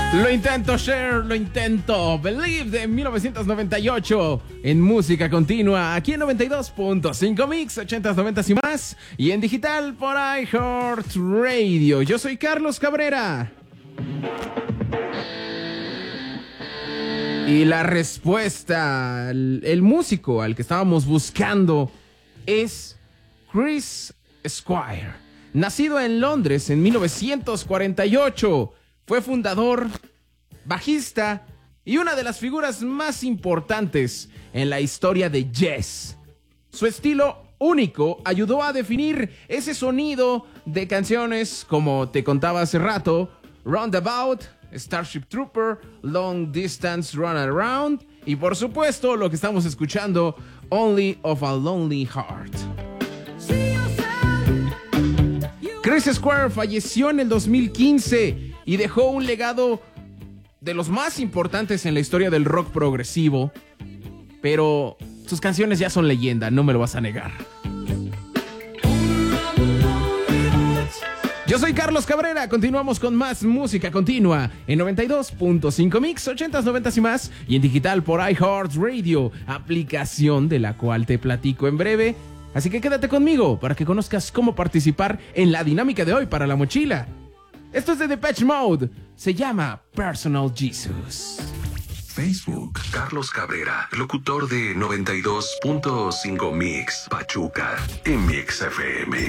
Lo intento, Cher, lo intento. Believe de 1998 en música continua, aquí en 92.5 Mix, 80s, 90s y más, y en digital por iHeartRadio. Yo soy Carlos Cabrera. Y la respuesta, el músico al que estábamos buscando es Chris Squire. Nacido en Londres en 1948, fue fundador, bajista y una de las figuras más importantes en la historia de Yes. Su estilo único ayudó a definir ese sonido de canciones como te contaba hace rato, Roundabout, Starship Trooper, Long Distance Run Around y por supuesto lo que estamos escuchando, Only of a Lonely Heart. Chris Squire falleció en el 2015 y dejó un legado de los más importantes en la historia del rock progresivo, pero sus canciones ya son leyenda, no me lo vas a negar. Yo soy Carlos Cabrera, continuamos con más música continua en 92.5 Mix, 80s, 90s y más, y en digital por iHeartRadio, aplicación de la cual te platico en breve. Así que quédate conmigo para que conozcas cómo participar en la dinámica de hoy para la mochila. Esto es de Depeche Mode, se llama Personal Jesus. Facebook, Carlos Cabrera, locutor de 92.5 Mix, Pachuca, en Mix FM.